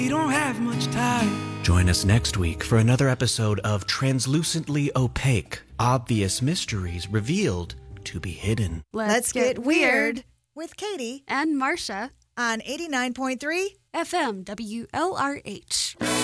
We don't have much time. Join us next week for another episode of Translucently Opaque, Obvious Mysteries Revealed to be Hidden. Let's get weird with Katie and Marcia on 89.3 FM WLRH.